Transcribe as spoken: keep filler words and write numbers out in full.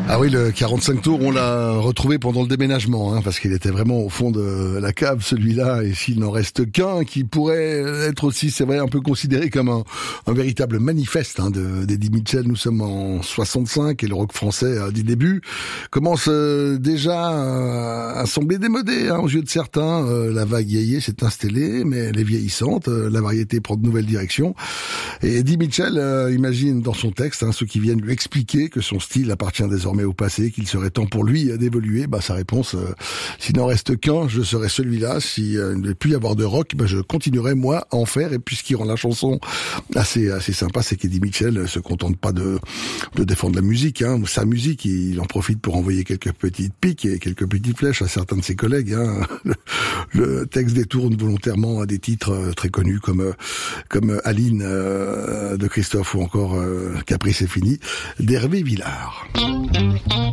Ah oui, le quarante-cinq tours, on l'a retrouvé pendant le déménagement, hein, parce qu'il était vraiment au fond de la cave, celui-là, et s'il n'en reste qu'un, qui pourrait être aussi, c'est vrai, un peu considéré comme un, un véritable manifeste hein, de, d'Eddie Mitchell. Nous sommes en soixante-cinq et le rock français a des débuts, commence euh, déjà à, à sembler démodé hein, aux yeux de certains. Euh, la vague yéyé s'est installée, mais elle est vieillissante, euh, la variété prend de nouvelles directions. Et Eddie Mitchell euh, imagine dans son texte hein, ceux qui viennent lui expliquer que son style appartient désormais au passé, qu'il serait temps pour lui d'évoluer. Bah sa réponse, euh, s'il n'en reste qu'un, je serai celui-là. Si euh, il ne devait plus y avoir de rock, bah, je continuerai moi à en faire. Et puis ce qui rend la chanson assez assez sympa, c'est qu'Eddie Mitchell se contente pas de de défendre la musique, hein, sa musique, il en profite pour envoyer quelques petites piques et quelques petites flèches à certains de ses collègues. Hein. Le, le texte détourne volontairement à des titres très connus comme comme Aline euh, de Christophe ou encore euh, Caprice c'est fini d'Hervé Villard.